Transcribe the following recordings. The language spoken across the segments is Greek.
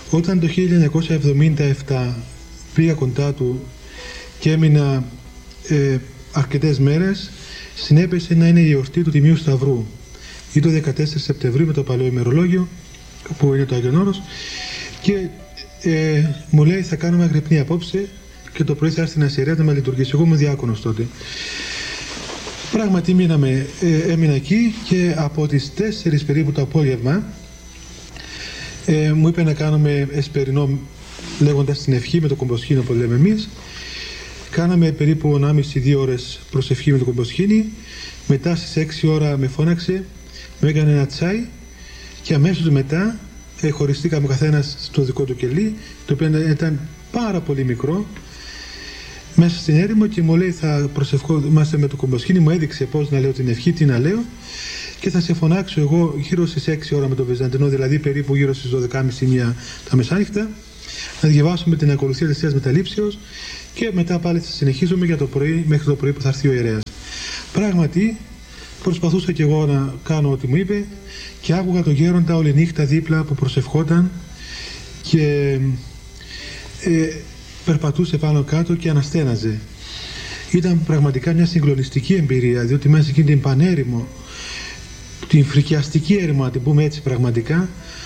Όταν το 1977 πήγα κοντά του και έμεινα αρκετές μέρες, συνέπεσε να είναι η εορτή του Τιμίου Σταυρού ή το 14 Σεπτεμβρίου με το παλαιό ημερολόγιο που είναι το Άγιον Όρος, και μου λέει θα κάνουμε αγρυπνή απόψε και το πρωί θα έρθει στην Ασσυρία να με λειτουργήσει. Εγώ ήμουν διάκονος τότε. Πράγματι έμεινα εκεί και από τις 4 περίπου το απόγευμα μου είπε να κάνουμε εσπερινό, λέγοντας την ευχή με το κομποσκήνιο που λέμε εμείς. Κάναμε περίπου 1,5-2 ώρες προσευχή με το κομποσκήνι. Μετά στις 6 ώρα με φώναξε, μου έκανε ένα τσάι και αμέσως μετά χωριστήκαμε ο καθένας στο δικό του κελί, το οποίο ήταν πάρα πολύ μικρό, μέσα στην έρημο, και μου λέει θα προσευχόμαστε με το κομποσκήνι. Μου έδειξε πώς να λέω την ευχή, τι να λέω, και θα σε φωνάξω εγώ γύρω στις 6 ώρα με το Βυζαντινό, δηλαδή περίπου γύρω στις 12.30-1 τα μεσάνυχτα, να διαβάσουμε την ακολουθία της Θείας Μεταλήψεως και μετά πάλι θα συνεχίσουμε για το πρωί, μέχρι το πρωί που θα έρθει ο ιερέας. Πράγματι προσπαθούσα και εγώ να κάνω ό,τι μου είπε και άκουγα τον γέροντα όλη νύχτα δίπλα που προσευχόταν και περπατούσε πάνω κάτω και αναστέναζε. Ήταν πραγματικά μια συγκλονιστική εμπειρία, διότι μέσα εκείνη την πανέρημο, την φρικιαστική έρημο, να την πούμε έτσι πραγματικά,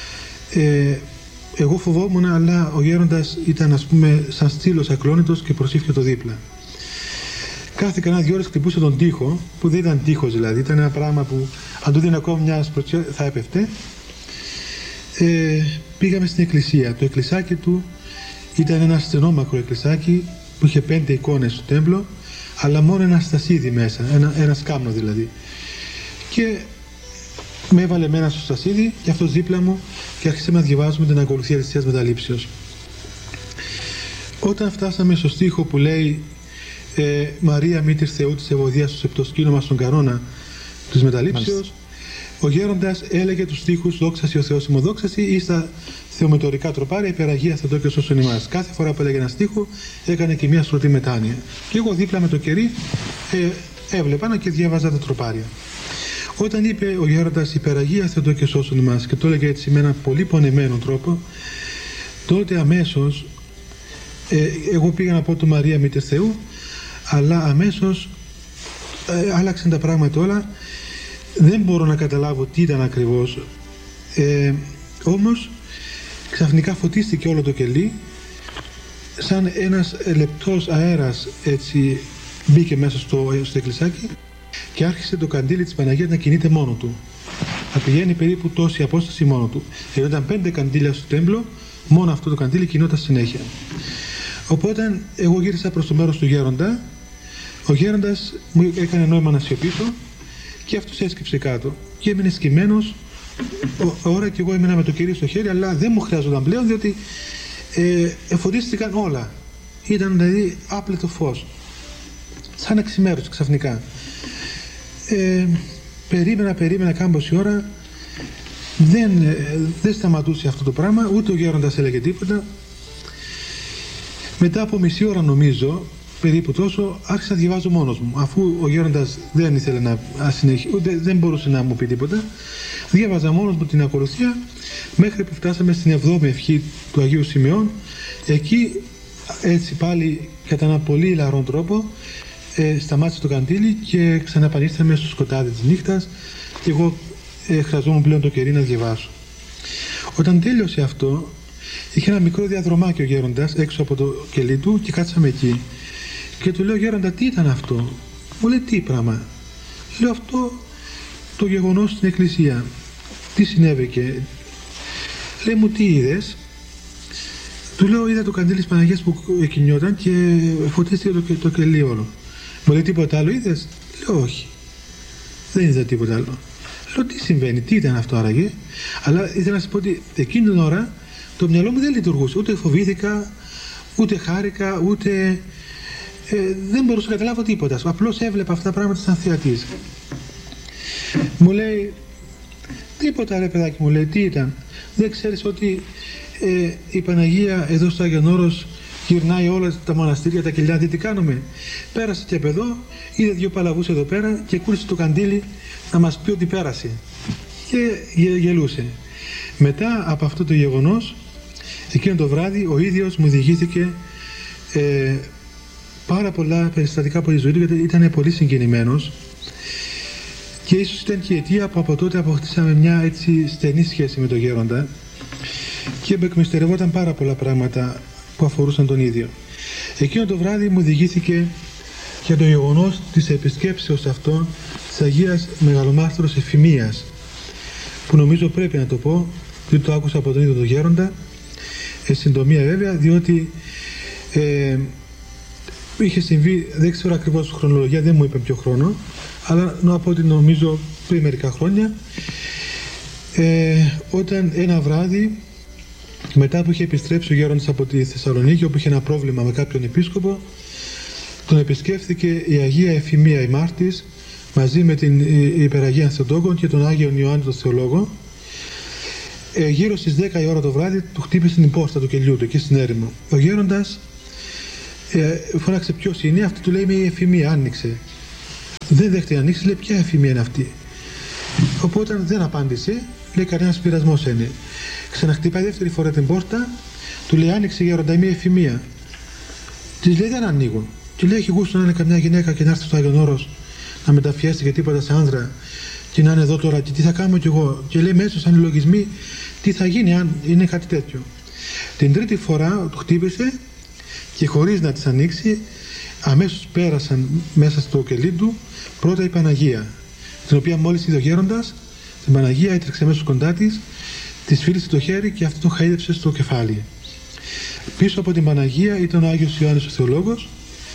εγώ φοβόμουν, αλλά ο γέροντας ήταν, ας πούμε, σαν στήλος ακλόνητος και προσήφιε το δίπλα. Κάθε κανένα 2 ώρες χτυπούσε τον τοίχο, που δεν ήταν τοίχος δηλαδή, ήταν ένα πράγμα που αν του δίνει ακόμα μια σπροτσιά θα έπεφτε. Πήγαμε στην εκκλησία. Το εκκλησάκι του ήταν ένα στενόμακρο εκκλησάκι που είχε 5 εικόνες στο τέμπλο, αλλά μόνο ένα στασίδι μέσα, ένα σκάμνο δηλαδή. Και με έβαλε μένα στο στασίδι και αυτός δίπλα μου και άρχισαμε να διαβάζουμε την ακολουθία της Θείας Μεταλήψεως. Όταν φτάσαμε στο στίχο που λέει Μαρία μήτηρ Θεού της Ευωδίας στο σεπτοσκήνωμα στον κανόνα της Μεταλήψεως, ο γέροντας έλεγε τους στίχους «Δόξασι ο Θεός ημωδόξασι» ή στα θεομετωρικά τροπάρια «Υπεραγία Θεοτό και σώσον ημάς». Κάθε φορά που έλεγε ένα στίχο έκανε και μια στρωτή μετάνοια. Και εγώ δίπλα με το κερί έβλεπα και διάβαζα τα τροπάρια. Όταν είπε ο γέροντας «Υπεραγία Θεοτό και σώσον ημάς» και το έλεγε έτσι με ένα πολύ πονεμένο τρόπο, τότε αμέσως εγώ πήγα να πω το Μαρία μήτηρ Θεού, αλλά αμέσως άλλαξαν τα πράγματα όλα. Δεν μπορώ να καταλάβω τι ήταν ακριβώς, όμως ξαφνικά φωτίστηκε όλο το κελί, σαν ένας λεπτός αέρας έτσι μπήκε μέσα στο εκκλησάκι και άρχισε το καντήλι της Παναγίας να κινείται μόνο του, να πηγαίνει περίπου τόση απόσταση μόνο του. Ενώ ήταν 5 καντήλια στο τέμπλο, μόνο αυτό το καντήλι κινόταν συνέχεια. Οπότε εγώ γύρισα προς το μέρος του γέροντα. Ο γέροντας μου έκανε νόημα να σιωπήσω και αυτός έσκυψε κάτω και έμεινε σκυμμένος ώρα, και εγώ έμεινα με το κερί στο χέρι, αλλά δεν μου χρειάζονταν πλέον, διότι εφωτίστηκαν όλα. Ήταν δηλαδή άπλετο φως, σαν εξημέρωση ξαφνικά. Περίμενα κάμποση ώρα, δεν σταματούσε αυτό το πράγμα, ούτε ο γέροντας έλεγε τίποτα. Μετά από μισή ώρα νομίζω, περίπου τόσο, άρχισα να διαβάζω μόνος μου. Αφού ο γέροντας δεν ήθελε να συνεχίσει, ούτε δεν μπορούσε να μου πει τίποτα, διάβαζα μόνος μου την ακολουθία μέχρι που φτάσαμε στην 7η ευχή του Αγίου Σημεών. Εκεί έτσι πάλι κατά ένα πολύ ηλαρό τρόπο σταμάτησε το καντήλι και ξαναπανήρθαμε στο σκοτάδι της νύχτας και εγώ χρειαζόμουν πλέον το κερί να διαβάσω. Όταν τέλειωσε αυτό, είχε ένα μικρό διαδρομάκι ο γέροντας έξω από το κελί του και κάτσαμε εκεί. Και του λέω, γέροντα, τι ήταν αυτό? Μου λέει, τι πράγμα? Λέω, αυτό το γεγονός στην εκκλησία. Τι συνέβηκε? Λέει μου, τι είδες? Του λέω, είδα το καντήλι της Παναγίας που κινιόταν και φωτίστηκε το κελί όλο. Μου λέει, τίποτα άλλο είδες? Λέω, όχι, δεν είδα τίποτα άλλο. Λέω, τι συμβαίνει, τι ήταν αυτό άραγε? Αλλά ήθελα να σας πω ότι εκείνη την ώρα το μυαλό μου δεν λειτουργούσε, ούτε φοβήθηκα, ούτε χάρηκα, ούτε δεν μπορούσα να καταλάβω τίποτα. Απλώς έβλεπα αυτά τα πράγματα σαν θεατής. Μου λέει, τίποτα ρε παιδάκι μου, λέει, τι ήταν? Δεν ξέρεις ότι η Παναγία εδώ στο Άγιον Όρος γυρνάει όλα τα μοναστήρια, τα κελιά, τι κάνουμε? Πέρασε και από εδώ, είδε 2 παλαβούς εδώ πέρα και κούρησε το καντήλι να μας πει ότι πέρασε. Και γελούσε. Μετά από αυτό το γεγονός Εκείνο το βράδυ ο ίδιος μου διηγήθηκε πάρα πολλά περιστατικά από τη ζωή του, γιατί ήταν πολύ συγκινημένος, και ίσως ήταν και η αιτία που από τότε αποκτήσαμε μια έτσι στενή σχέση με τον γέροντα και με εκμυστερευόταν πάρα πολλά πράγματα που αφορούσαν τον ίδιο. Εκείνο το βράδυ μου διηγήθηκε για το γεγονός της επισκέψεως αυτό της Αγίας Μεγαλομάρτυρος Εφημίας, που νομίζω πρέπει να το πω, διότι το άκουσα από τον ίδιο τον γέροντα, συντομία βέβαια, διότι είχε συμβεί, δεν ξέρω ακριβώς χρονολογία, δεν μου είπε ποιο χρόνο, αλλά από ό,τι νομίζω πριν μερικά χρόνια, όταν ένα βράδυ, μετά που είχε επιστρέψει ο γέροντας από τη Θεσσαλονίκη, όπου είχε ένα πρόβλημα με κάποιον επίσκοπο, τον επισκέφθηκε η Αγία Εφημία η Μάρτης, μαζί με την Υπεραγία Ανθιοτόκον και τον Άγιον Ιωάννη τον Θεολόγο. Γύρω στις 10 η ώρα το βράδυ του χτύπησε την πόρτα του κελιού του εκεί στην έρημο. Ο γέροντας φώναξε ποιος είναι, αυτή του λέει είμαι η Εφημία, άνοιξε. Δεν δέχτηκε να ανοίξει, λέει ποια Εφημία είναι αυτή. Οπότε δεν απάντησε, λέει κανένας πειρασμός είναι. Ξαναχτυπάει δεύτερη φορά την πόρτα, του λέει άνοιξε γέροντα, είμαι η Εφημία. Της λέει δεν ανοίγω. Του λέει έχει γούστο να είναι καμιά γυναίκα και να έρθει στο Άγιον Όρος να μεταφιέστηκε τίποτα σε άνδρα και να είναι εδώ τώρα και τι θα κάνω κι εγώ. Και λέει μέσα σαν λογισμοί τι θα γίνει αν είναι κάτι τέτοιο. Την τρίτη φορά του χτύπησε και χωρίς να της ανοίξει, αμέσως πέρασαν μέσα στο κελί του πρώτα η Παναγία, την οποία μόλις είδε ο γέροντας, την Παναγία έτρεξε μέσα κοντά της, της φίλησε το χέρι και αυτή τον χαΐδεψε στο κεφάλι. Πίσω από την Παναγία ήταν ο Άγιος Ιωάννης ο Θεολόγος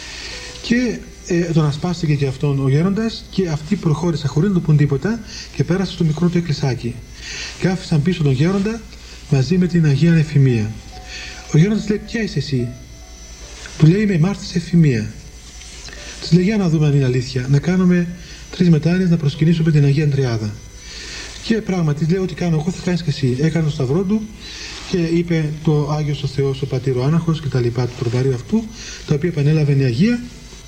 και τον ασπάστηκε και αυτόν ο γέροντας, και αυτοί προχώρησαν χωρίς να του πούν τίποτα και πέρασαν στο μικρό του εκκλησάκι και άφησαν πίσω τον γέροντα μαζί με την Αγία Εφημία. Ο γέροντας λέει ποια είσαι εσύ? Του λέει είμαι η Μάρτης Εφημία. Της λέει για να δούμε αν είναι αλήθεια, να κάνουμε 3 μετάνοιες να προσκυνήσουμε την Αγία Τριάδα. Και πράγματι λέει ό,τι κάνω εγώ θα κάνεις και εσύ. Έκανε το σταυρό του και είπε το Άγιος ο Θεός ο Πατήρ ο Άναχος και τα λοιπά του τροπαρίου αυτού, τα οποία επανέλαβε η Αγία.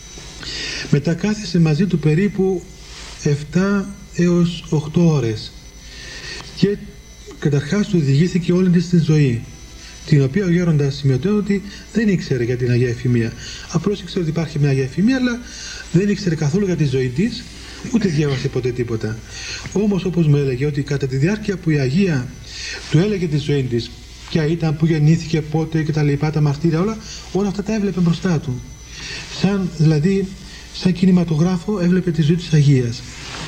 Μετά κάθισε μαζί του περίπου 7 έως 8 ώρες και καταρχάς του διηγήθηκε όλη της τη ζωή, την οποία ο γέροντας σημειωτέων ότι δεν ήξερε για την Αγία Εφημία. Απλώς ήξερε ότι υπάρχει μια Αγία Εφημία, αλλά δεν ήξερε καθόλου για τη ζωή της, ούτε διάβασε ποτέ τίποτα. Όμως όπως μου έλεγε ότι κατά τη διάρκεια που η Αγία του έλεγε τη ζωή της, ποια ήταν, που γεννήθηκε, πότε και τα λοιπά, τα μαρτύρια, όλα αυτά τα έβλεπε μπροστά του. Δηλαδή σαν κινηματογράφο έβλεπε τη ζωή της Αγίας.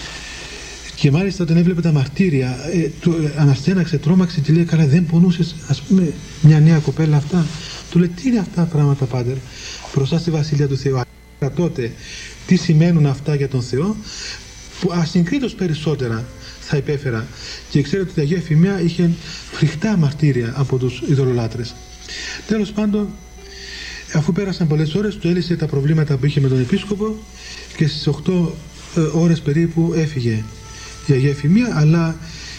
Και μάλιστα όταν έβλεπε τα μαρτύρια, αναστέναξε, τρόμαξε και λέει καλά δεν πονούσες ας πούμε μια νέα κοπέλα αυτά? Του λέει τι είναι αυτά τα πράγματα πάτερ μπροστά στη Βασιλεία του Θεού? Τότε τι σημαίνουν αυτά για τον Θεό, που ασυγκρίτως περισσότερα θα υπέφερα. Και ξέρετε ότι η Αγία Εφημία είχε φρικτά μαρτύρια από τους ειδωλολάτρες. Τέλος πάντων, αφού πέρασαν πολλές ώρες, του έλυσε τα προβλήματα που είχε με τον επίσκοπο και στις 8 ώρες περίπου έφυγε η Αγία Εφημία, αλλά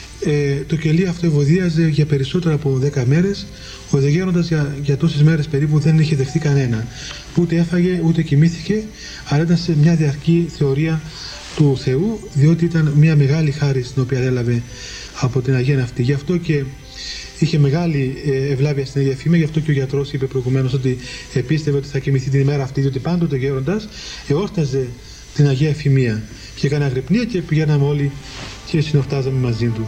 το κελί αυτό ευωδίαζε για περισσότερα από 10 μέρες. Ο δε γέροντας για τόσες μέρες περίπου δεν είχε δεχθεί κανένα. Ούτε έφαγε, ούτε κοιμήθηκε, αλλά ήταν σε μια διαρκή θεωρία του Θεού, διότι ήταν μια μεγάλη χάρη την οποία έλαβε από την Αγία αυτή. Γι' αυτό και είχε μεγάλη ευλάβεια στην Αγία Εφημία, γι' αυτό και ο γιατρός είπε προηγουμένως ότι επίστευε ότι θα κοιμηθεί την ημέρα αυτή, διότι πάντοτε ο γέροντας εόρταζε την Αγία Εφημία και έκανε αγρυπνία και πηγαίναμε όλοι και συνοφτάζαμε μαζί του.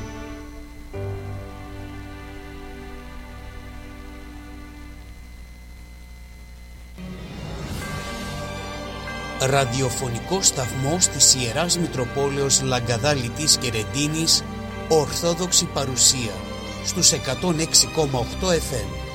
Ραδιοφωνικό σταθμό της Ιεράς Μητροπόλεως Λαγκαδάλητης και Ρεντίνης, Ορθόδοξη παρουσία στους 106,8 FM.